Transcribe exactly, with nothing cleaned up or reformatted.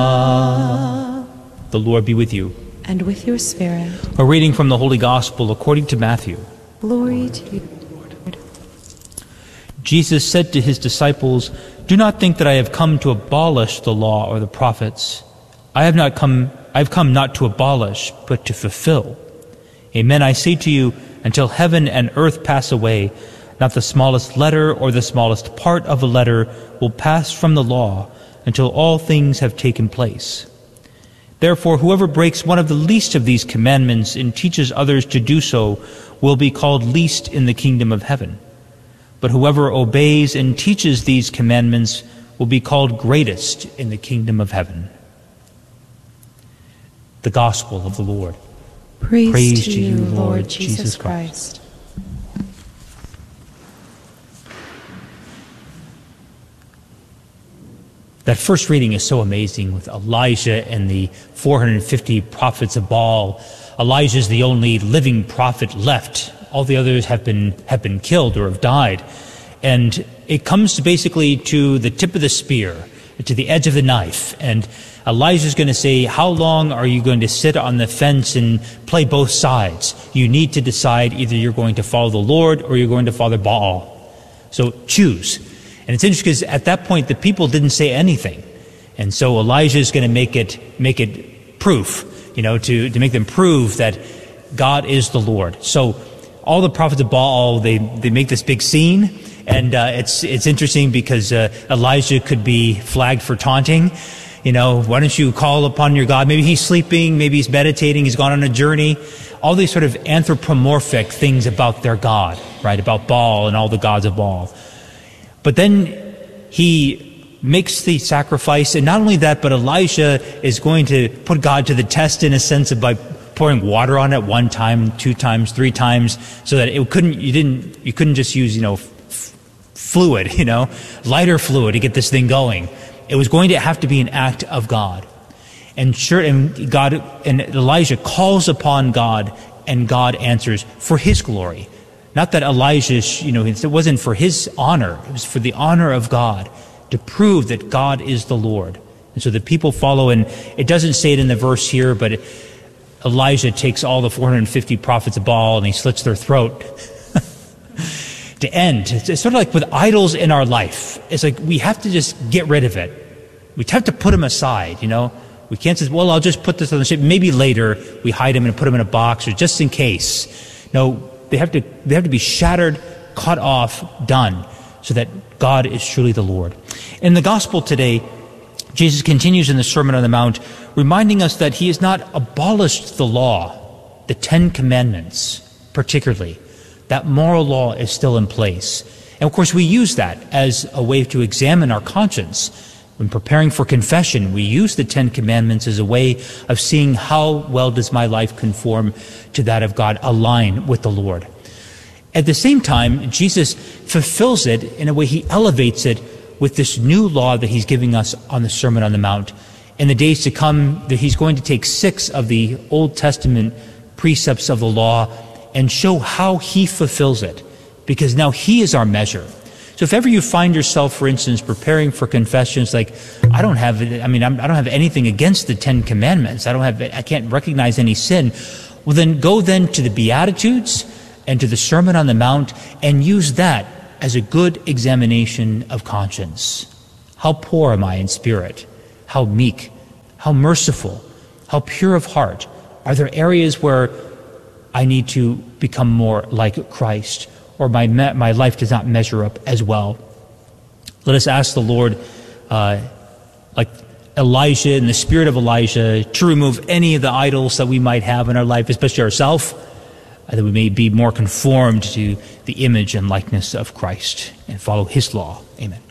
The Lord be with you. And with your spirit. A reading from the Holy Gospel according to Matthew. Glory to you, Lord. Jesus said to his disciples, "Do not think that I have come to abolish the law or the prophets. I have not come, I have come not to abolish, but to fulfill. Amen, I say to you, until heaven and earth pass away, not the smallest letter or the smallest part of a letter will pass from the law until all things have taken place. Therefore, whoever breaks one of the least of these commandments and teaches others to do so will be called least in the kingdom of heaven. But whoever obeys and teaches these commandments will be called greatest in the kingdom of heaven." The Gospel of the Lord. Praise, Praise to you, Lord Jesus Christ. That first reading is so amazing with Elijah and the four hundred fifty prophets of Baal. Elijah is the only living prophet left. All the others have been have been killed or have died. And it comes to basically to the tip of the spear, to the edge of the knife. And Elijah's going to say, how long are you going to sit on the fence and play both sides? You need to decide either you're going to follow the Lord or you're going to follow Baal. So choose. And it's interesting because at that point the people didn't say anything. And so Elijah is going to make it make it proof, you know, to, to make them prove that God is the Lord. So all the prophets of Baal, they, they make this big scene. And uh, it's it's interesting because uh, Elijah could be flagged for taunting. You know, why don't you call upon your God? Maybe he's sleeping, maybe he's meditating, he's gone on a journey. All these sort of anthropomorphic things about their God, right? About Baal and all the gods of Baal. But then he makes the sacrifice, and not only that, but Elijah is going to put God to the test in a sense of by pouring water on it one time, two times, three times, so that it couldn't, you didn't, you couldn't just use, you know, f- fluid, you know, lighter fluid to get this thing going. It was going to have to be an act of God. And sure, and God, and Elijah calls upon God, and God answers for his glory. Not that Elijah, you know, it wasn't for his honor. It was for the honor of God, to prove that God is the Lord. And so the people follow, and it doesn't say it in the verse here, but it, Elijah takes all the four hundred fifty prophets of Baal and he slits their throat to end. It's, it's sort of like with idols in our life. It's like we have to just get rid of it. We have to put them aside, you know. We can't say, well, I'll just put this on the ship. Maybe later we hide them and put them in a box or just in case. No, they have to, they have to be shattered, cut off, done, so that God is truly the Lord. In the gospel today, Jesus continues in the Sermon on the Mount, reminding us that he has not abolished the law, the Ten Commandments particularly. That moral law is still in place. And of course we use that as a way to examine our conscience. When preparing for confession, we use the Ten Commandments as a way of seeing how well does my life conform to that of God, align with the Lord. At the same time, Jesus fulfills it in a way, he elevates it with this new law that he's giving us on the Sermon on the Mount. In the days to come, that he's going to take six of the Old Testament precepts of the law and show how he fulfills it, because now he is our measure. So if ever you find yourself, for instance, preparing for confessions, like, I don't have, I mean, I'm, I don't have anything against the Ten Commandments. I don't have, I can't recognize any sin. Well, then go then to the Beatitudes and to the Sermon on the Mount and use that as a good examination of conscience. How poor am I in spirit? How meek? How merciful? How pure of heart? Are there areas where I need to become more like Christ, or my my life does not measure up as well? Let us ask the Lord, uh, like Elijah, in the spirit of Elijah, to remove any of the idols that we might have in our life, especially ourselves, uh, that we may be more conformed to the image and likeness of Christ and follow his law. Amen.